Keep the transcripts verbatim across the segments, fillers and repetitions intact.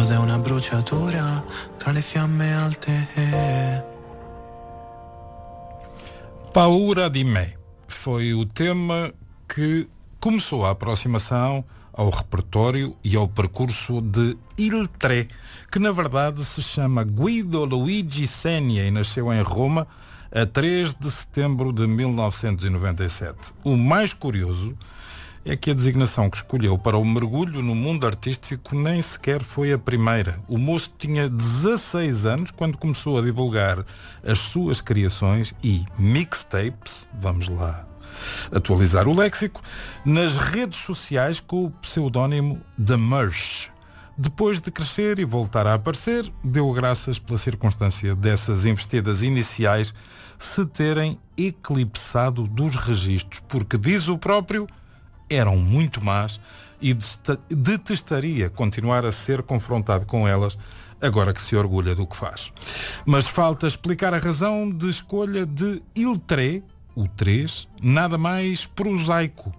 cos'è una bruciatura tra le fiamme alte. Paura di me foi o tema que começou a aproximação ao repertório e ao percurso de Il Tre, que na verdade se chama Guido Luigi Senia e nasceu em Roma a três de setembro de mil novecentos e noventa e sete. O mais curioso é que a designação que escolheu para o mergulho no mundo artístico nem sequer foi a primeira. O moço tinha dezasseis anos quando começou a divulgar as suas criações e mixtapes, vamos lá atualizar o léxico, nas redes sociais com o pseudónimo The Mersh. Depois de crescer e voltar a aparecer, deu graças pela circunstância dessas investidas iniciais se terem eclipsado dos registros, porque, diz o próprio, eram muito más e detestaria continuar a ser confrontado com elas agora que se orgulha do que faz. Mas falta explicar a razão de escolha de Il Tre, o três, nada mais prosaico.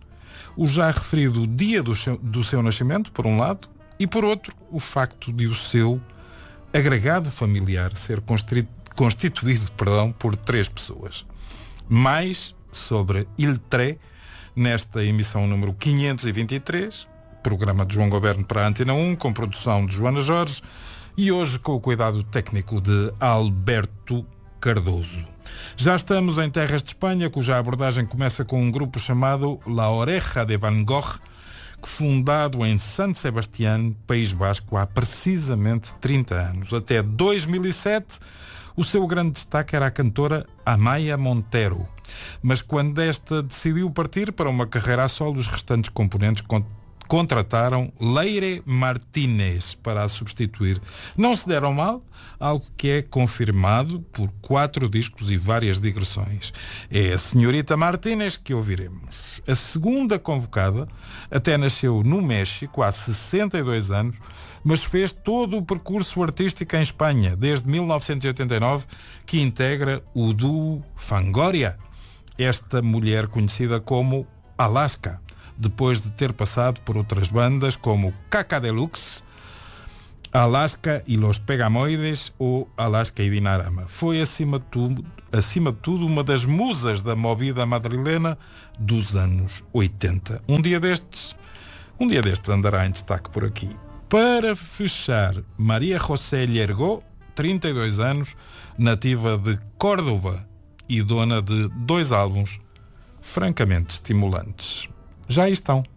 O já referido dia do seu, do seu nascimento, por um lado, e por outro, o facto de o seu agregado familiar ser constituído perdão, por três pessoas. Mais sobre Il Tre nesta emissão número quinhentos e vinte e três, programa de João Goberno para a Antena um, com produção de Joana Jorge, e hoje com o cuidado técnico de Alberto Cardoso. Já estamos em terras de Espanha, cuja abordagem começa com um grupo chamado La Oreja de Van Gogh, que fundado em San Sebastián, País Basco, há precisamente trinta anos. Até dois mil e sete, o seu grande destaque era a cantora Amaya Montero. Mas quando esta decidiu partir para uma carreira a solo, os restantes componentes contrataram Leire Martínez para a substituir. Não se deram mal, algo que é confirmado por quatro discos e várias digressões. É a senhorita Martínez que ouviremos. A segunda convocada até nasceu no México há sessenta e dois anos, mas fez todo o percurso artístico em Espanha, desde mil novecentos e oitenta e nove, que integra o duo Fangoria. Esta mulher conhecida como Alaska, depois de ter passado por outras bandas como Caca Deluxe, Alaska e Los Pegamoides ou Alaska e Dinarama. Foi, acima de tudo, acima de tudo, uma das musas da movida madrilena dos anos oitenta. Um dia destes, um dia destes andará em destaque por aqui. Para fechar, Maria José Llergó, trinta e dois anos, nativa de Córdoba e dona de dois álbuns francamente estimulantes. Já aí estão.